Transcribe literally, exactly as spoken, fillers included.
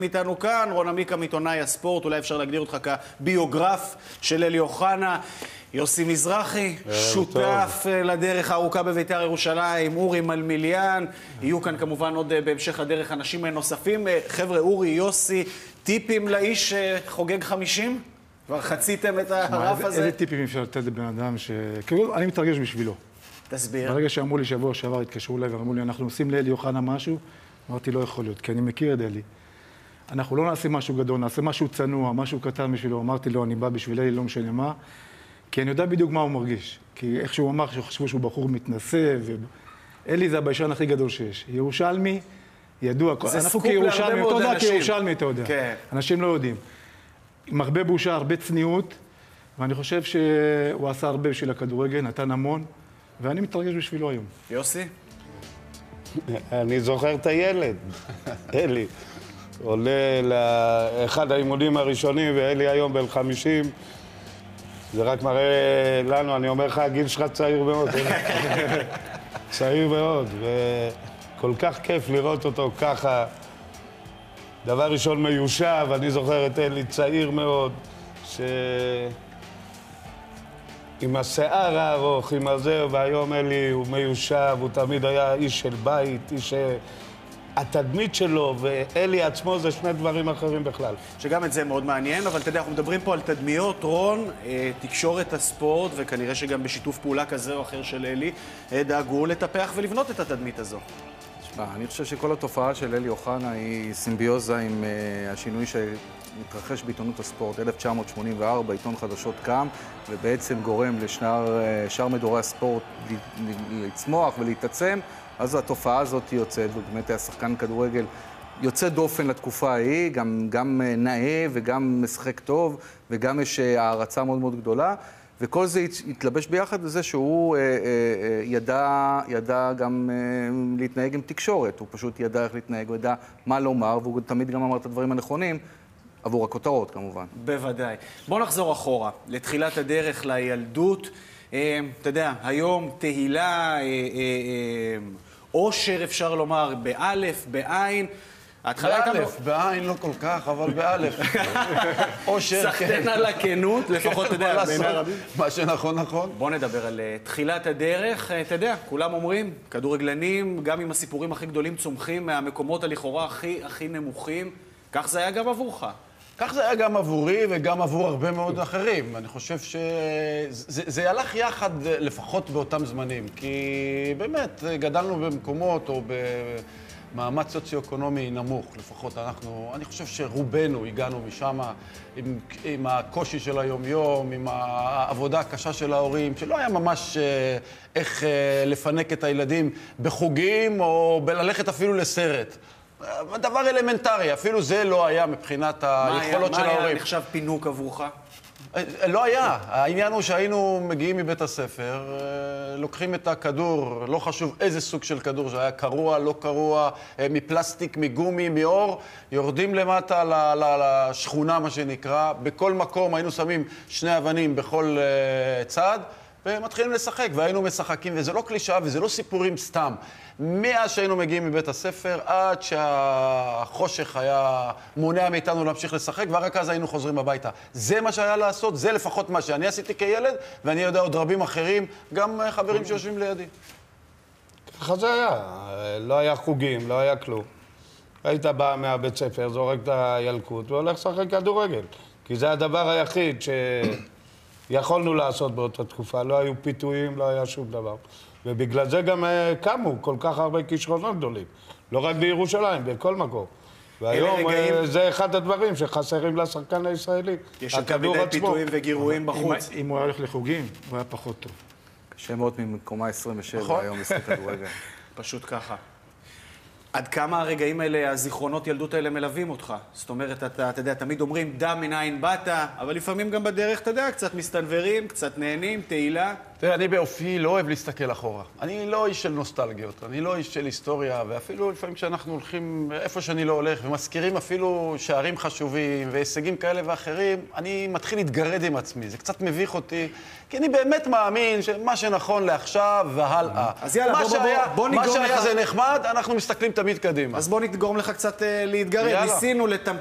איתנו כאן, רון עמיקה מעיתונאי הספורט, אולי אפשר להגדיר אותך כביוגרף של אלי אוחנה. יוסי מזרחי, שותף לדרך הארוכה בבית"ר ירושלים, אורי מלמיליאן, יהיו כאן כמובן עוד בהמשך הדרך אנשים נוספים. חבר'ה, אורי, יוסי, טיפים לאיש חוגג חמישים? כבר חציתם את הרף הזה? איזה טיפים אפשר לתת לבן אדם ש... כאילו, אני מתרגש בשבילו. תסביר. ברגע שאמרו לי שבוע שעבר, התקשרו אליי ואמרו לי, אנחנו עושים לאלי אוחנה משהו, אמרתי, לא יכול להיות, כי אני מכיר את אלי. אנחנו לא נעשה משהו גדול, נעשה משהו צנוע, משהו קטן בשבילו. אמרתי לו, אני בא בשבילי, לא משנה מה, כי אני יודע בדיוק מה הוא מרגיש. כי איך שהוא אמר, שחשבו שהוא בחור מתנשא, ואלי זה הביישן הכי גדול שיש. ירושלמי, ידוע, אנחנו כירושלמי, אתה יודע, כירושלמי, אתה יודע. כן. אנשים לא יודעים. עם הרבה בושה, הרבה צניעות, ואני חושב שהוא עשה הרבה בשביל הכדורגל, נתן המון, ואני מתרגש בשבילו היום. יוסי? אני זוכר את הילד, אלי. עולה לאחד האימונים הראשונים, ואלי היום בן חמישים. זה רק מראה לנו, אני אומר לך, הגיל שלך צעיר מאוד. צעיר מאוד, וכל כך כיף לראות אותו ככה. דבר ראשון מיושב, אני זוכר את אלי צעיר מאוד, ש... עם השיער הארוך, עם הזה, והיום אלי הוא מיושב, הוא תמיד היה איש של בית, איש... התדמית שלו ואלי עצמו זה שני דברים אחרים בכלל. שגם את זה מאוד מעניין, אבל אתה יודע, אנחנו מדברים פה על תדמיות, רון, תקשורת הספורט, וכנראה שגם בשיתוף פעולה כזה או אחר של אלי, דאגו לטפח ולבנות את התדמית הזו. שמה, אני חושב שכל התופעה של אלי אוחנה היא סימביוזה עם uh, השינוי שמתרחש בעיתונות הספורט. אלף תשע מאות שמונים וארבע, עיתון חדשות קם, ובעצם גורם לשאר מדורי הספורט לצמוח ולהתעצם. אז התופעה הזאת יוצאת, ובאמת היה שחקן כדורגל יוצא דופן לתקופה ההיא, גם, גם נאה וגם משחק טוב, וגם יש הערצה מאוד מאוד גדולה, וכל זה התלבש ביחד לזה שהוא אה, אה, ידע, ידע גם אה, להתנהג עם תקשורת, הוא פשוט ידע איך להתנהג, הוא ידע מה לומר, והוא תמיד גם אמר את הדברים הנכונים, עבור הכותרות כמובן. בוודאי. בואו נחזור אחורה, לתחילת הדרך, לילדות. אה, אתה יודע, היום תהילה, אה, אה, אה, אושר אפשר לומר, באלף, בעין. באלף, בעין לא כל כך, אבל באלף. אושר, כן. סחטן על הכנות, לפחות, אתה יודע, בעיני הרבים. מה שנכון, נכון. בוא נדבר על תחילת הדרך. אתה יודע, כולם אומרים, כדורגלנים, גם עם הסיפורים הכי גדולים, צומחים מהמקומות הלכאורה הכי, הכי נמוכים. כך זה היה גם עבורך. כך זה היה גם עבורי וגם עבור הרבה מאוד אחרים. אני חושב שזה זה הלך יחד לפחות באותם זמנים, כי באמת גדלנו במקומות או במאמץ סוציו-אקונומי נמוך, לפחות אנחנו, אני חושב שרובנו הגענו משם עם, עם הקושי של היום-יום, עם העבודה הקשה של ההורים, שלא היה ממש איך לפנק את הילדים בחוגים או בללכת אפילו לסרט. דבר אלמנטרי, אפילו זה לא היה מבחינת היכולות של ההורים. מה היה נחשב פינוק עבורך? לא היה. העניין הוא שהיינו מגיעים מבית הספר, לוקחים את הכדור, לא חשוב איזה סוג של כדור, שהיה קרוע, לא קרוע, מפלסטיק, מגומי, מאור, יורדים למטה לשכונה, מה שנקרא. בכל מקום היינו שמים שני אבנים בכל צד, ומתחילים לשחק, והיינו משחקים, וזה לא קלישה, וזה לא סיפורים סתם. מאז שהיינו מגיעים מבית הספר, עד שהחושך היה מונע מאיתנו להמשיך לשחק, ורק אז היינו חוזרים הביתה. זה מה שהיה לעשות, זה לפחות מה שאני עשיתי כילד, ואני יודע עוד רבים אחרים, גם חברים שיושבים לידי. ככה זה היה, לא היה חוגים, לא היה כלום. היית בא מהבית ספר, זורק את הילקוט, והולך לשחק כדורגל. כי זה הדבר היחיד ש... יכולנו לעשות באותה תקופה, לא היו פיתויים, לא היה שום דבר. ובגלל זה גם קמו כל כך הרבה כישרונות גדולים. לא רק בירושלים, בכל מקום. והיום רגעים... זה אחד הדברים שחסרים לשחקן הישראלי. יש הכדור עצמו. פיתויים וגירויים בחוץ. אם, אם הוא היה הולך לחוגים, הוא היה פחות טוב. קשה מאוד ממקומה עשרים ושבע, היום משחק כדורגל. פשוט ככה. עד כמה הרגעים האלה, הזיכרונות ילדות האלה מלווים אותך? זאת אומרת, אתה, אתה יודע, תמיד אומרים, דם מנין באת, אבל לפעמים גם בדרך, אתה יודע, קצת מסתנברים, קצת נהנים, תהילה. תראה, אני באופי לא אוהב להסתכל אחורה. אני לא איש של נוסטלגיות, אני לא איש של היסטוריה, ואפילו לפעמים כשאנחנו הולכים איפה שאני לא הולך, ומזכירים אפילו שערים חשובים והישגים כאלה ואחרים, אני מתחיל להתגרד עם עצמי. זה קצת מביך אותי, כי אני באמת מאמין שמה שנכון לעכשיו והלאה. אז יאללה, מה בוא, בוא, שהיה, בוא, בוא מה נגרום שהיה לך... זה נחמד, אנחנו מסתכלים תמיד קדימה. אז בוא נגרום לך קצת uh, להתגרד. יאללה. ניסינו לטמטם